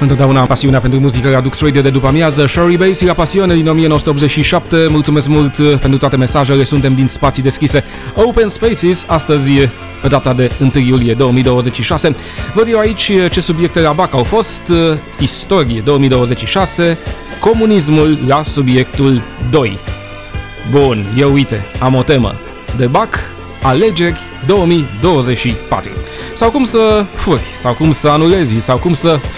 Întotdeauna pasiunea pentru muzică la Dux Radio de după amiază. Shirley Bassey la Pasiune din 1987. Mulțumesc mult pentru toate mesajele. Suntem din spații deschise Open Spaces. Astăzi, pe data de 1 iulie 2026. Văd eu aici ce subiecte la BAC au fost. Istorie 2026. Comunismul la subiectul 2. Bun, eu uite, am o temă de BAC. Alegeri 2024. Sau cum să furi, sau cum să anulezi, sau cum să